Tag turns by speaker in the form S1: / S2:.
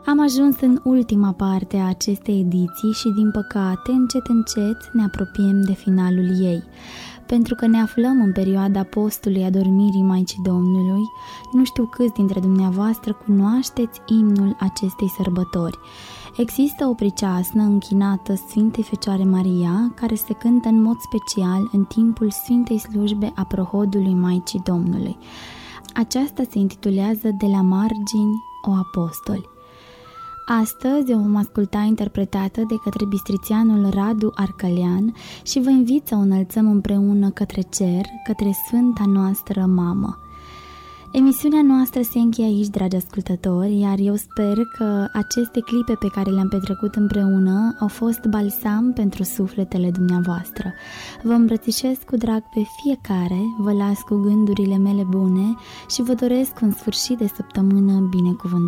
S1: Am ajuns în ultima parte a acestei ediții și, din păcate, încet ne apropiem de finalul ei. Pentru că ne aflăm în perioada postului adormirii Maicii Domnului, nu știu câți dintre dumneavoastră cunoașteți imnul acestei sărbători. Există o priceasnă închinată Sfintei Fecioare Maria, care se cântă în mod special în timpul Sfintei Slujbe a prohodului Maicii Domnului. Aceasta se intitulează De la margini, o apostoli. Astăzi o vom asculta interpretată de către bistrițianul Radu Arcălean și vă invit să o înălțăm împreună către cer, către Sfânta noastră Mamă. Emisiunea noastră se încheie aici, dragi ascultători, iar eu sper că aceste clipe pe care le-am petrecut împreună au fost balsam pentru sufletele dumneavoastră. Vă îmbrățișez cu drag pe fiecare, vă las cu gândurile mele bune și vă doresc un sfârșit de săptămână binecuvântat.